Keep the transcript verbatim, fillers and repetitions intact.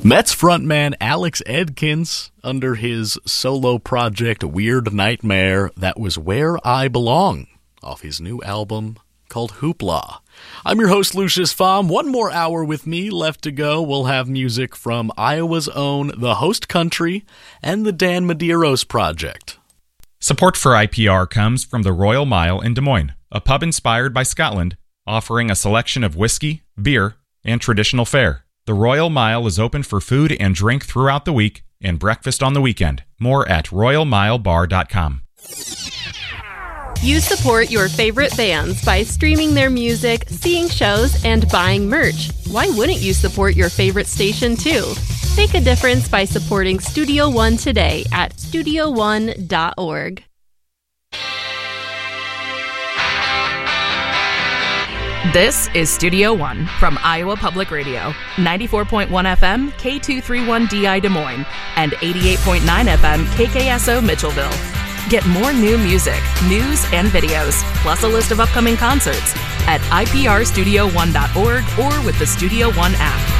Mets frontman Alex Edkins, under his solo project Weird Nightmare, that was Where I Belong, off his new album called Hoopla. I'm your host, Lucius Pham. One more hour with me left to go. We'll have music from Iowa's own The Host Country and the Dan Medeiros Project. Support for I P R comes from the Royal Mile in Des Moines, a pub inspired by Scotland, offering a selection of whiskey, beer, and traditional fare. The Royal Mile is open for food and drink throughout the week and breakfast on the weekend. More at royal mile bar dot com. You support your favorite bands by streaming their music, seeing shows, and buying merch. Why wouldn't you support your favorite station too? Make a difference by supporting Studio One today at studio one dot org. This is Studio One from Iowa Public Radio, ninety-four point one F M, K two thirty-one D I Des Moines, and eighty-eight point nine F M, K K S O Mitchellville. Get more new music, news, and videos, plus a list of upcoming concerts at I P R studio one dot org or with the Studio One app.